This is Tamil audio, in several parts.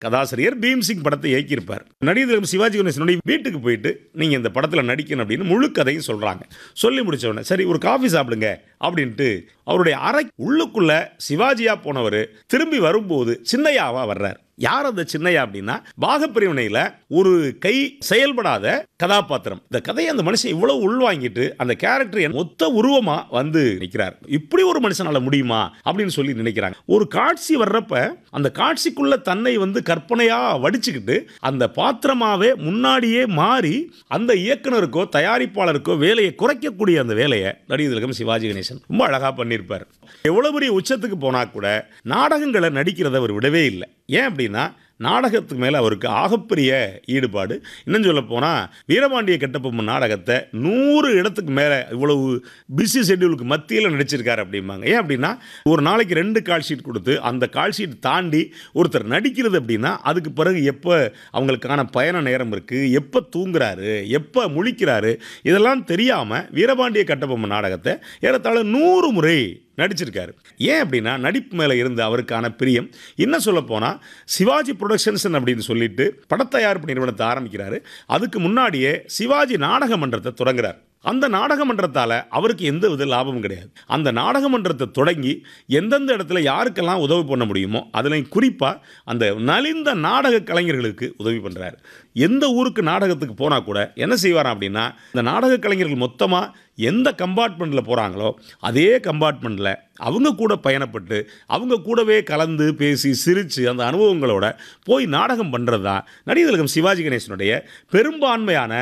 கதாசிரியர் பீம்சிங் படத்தை இயக்கியிருப்பார். நடிகர் சிவாஜி கணேசனுடைய வீட்டுக்கு போயிட்டு நீங்கள் இந்த படத்தில் நடிக்கணும் அப்படின்னு முழு கதையும் சொல்கிறாங்க. சொல்லி முடிச்ச உடனே சரி ஒரு காஃபி சாப்பிடுங்க அப்படின்ட்டு அவருடைய அறை உள்ளுக்குள்ள சிவாஜியா போனவர் திரும்பி வரும்போது சின்னையாவா வர்றார். யார் அந்த சின்னையா அப்படின்னா பாகப்பிரிவினையில் ஒரு கை செயல்படாத கதாபாத்திரம். இந்த கதையை அந்த மனுஷன் இவ்வளவு உள்வாங்கிட்டு அந்த கேரக்டர் மொத்த உருவமா வந்து நிற்கிறார். இப்படி ஒரு மனுஷனால முடியுமா அப்படின்னு சொல்லி நினைக்கிறாங்க. ஒரு காட்சி வர்றப்ப அந்த காட்சிக்குள்ள தன்னை வந்து கற்பனையா வடிச்சுக்கிட்டு அந்த பாத்திரமாவே முன்னாடியே மாறி அந்த இயக்குனருக்கோ தயாரிப்பாளருக்கோ வேலையை குறைக்கக்கூடிய அந்த வேலையை நடிகர் திலகம் சிவாஜி கணேசன் ரொம்ப அழகா பண்ணியிருப்பார். எவ்வளவு பெரிய உச்சத்துக்கு போனா கூட நாடகங்களை நடிக்கிறத அவர் விடவே இல்லை. ஏன் அப்படின்னா நாடகத்துக்கு மேலே அவருக்கு ஆகப்பெரிய ஈடுபாடு. இன்னும் சொல்ல போனால் வீரபாண்டிய கட்டபொம்மன் நாடகத்தை 100 இடத்துக்கு மேலே இவ்வளவு பிஸி ஷெட்யூலுக்கு மத்தியில் நடிச்சிருக்காரு அப்படிம்பாங்க. ஏன் அப்படின்னா ஒரு நாளைக்கு 2 கால் ஷீட் கொடுத்து அந்த கால் ஷீட் தாண்டி ஒருத்தர் நடிக்கிறது அப்படின்னா அதுக்கு பிறகு எப்போ அவங்களுக்கான பயண நேரம் இருக்குது, எப்போ தூங்குறாரு, எப்போ முழிக்கிறாரு, இதெல்லாம் தெரியாமல் வீரபாண்டிய கட்டபொம்மன் நாடகத்தை ஏறத்தாழ 100 முறை நடிச்சிருக்காரு. ஏன் அப்படின்னா நடிப்பு மேலே இருந்த அவருக்கான பிரியம். இன்னும் சொல்ல போனால் சிவாஜி புரொடக்ஷன்ஸ் அப்படின்னு சொல்லிட்டு படத்தயாரிப்பு நிறுவனத்தை ஆரம்பிக்கிறாரு. அதுக்கு முன்னாடியே சிவாஜி நாடக மன்றத்தை தொடங்குறார். அந்த நாடக மன்றத்தால் அவருக்கு எந்த வித லாபமும் கிடையாது. அந்த நாடக மன்றத்தை தொடங்கி எந்தெந்த இடத்துல யாருக்கெல்லாம் உதவி பண்ண முடியுமோ அதில் குறிப்பாக அந்த நலிந்த நாடக கலைஞர்களுக்கு உதவி பண்ணுறாரு. எந்த ஊருக்கு நாடகத்துக்கு போனால் கூட என்ன செய்வாராம் அப்படின்னா இந்த நாடக கலைஞர்கள் மொத்தமாக எந்த கம்பார்ட்மெண்ட்டில் போகிறாங்களோ அதே கம்பார்ட்மெண்ட்டில் அவங்க கூட பயணப்பட்டு அவங்க கூடவே கலந்து பேசி சிரித்து அந்த அனுபவங்களோட போய் நாடகம் பண்ணுறது தான் நடிகர் திலகம் சிவாஜி கணேசனுடைய பெரும்பான்மையான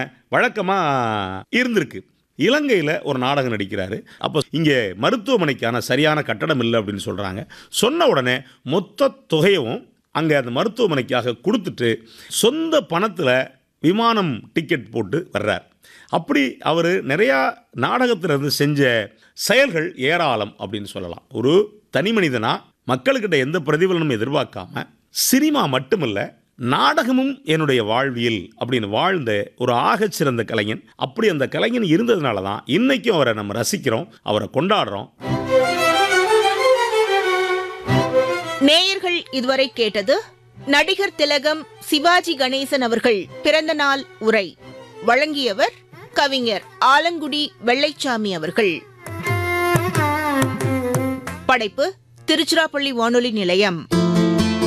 வழக்கமாக இருந்திருக்கு. இலங்கையில் ஒரு நாடகம் நடிக்கிறாரு. அப்போ இங்கே மருத்துவமனைக்கான சரியான கட்டடம் இல்லை அப்படின்னு சொல்கிறாங்க. சொன்ன உடனே மொத்த தொகையும் அங்கே அந்த மருத்துவமனைக்காக கொடுத்துட்டு சொந்த பணத்தில் விமானம் டிக்கெட் போட்டு வர்றார். அப்படி அவர் நிறையா நாடகத்திலிருந்து செஞ்ச செயல்கள் ஏராளம் அப்படின்னு சொல்லலாம். ஒரு தனி மனிதனாக மக்கள்கிட்ட எந்த பிரதிபலனும் எதிர்பார்க்காம சினிமா மட்டுமில்லை நாடகமும் என்னுடைய வாழ்வியல் அப்படின்னு வாழ்ந்த ஒரு ஆகச்சிறந்த கலைஞன். அப்படி அந்த கலைஞன் இருந்ததுனால தான் இன்னைக்கும் அவரை நம்ம ரசிக்கிறோம், அவரை கொண்டாடுறோம். நேயர்கள் இதுவரை கேட்டது நடிகர் திலகம் சிவாஜி கணேசன் அவர்கள் பிறந்த நாள் உரை. வழங்கியவர் கவிஞர் ஆலங்குடி வெள்ளைச்சாமி அவர்கள். படைப்பு திருச்சிராப்பள்ளி வானொலி நிலையம்.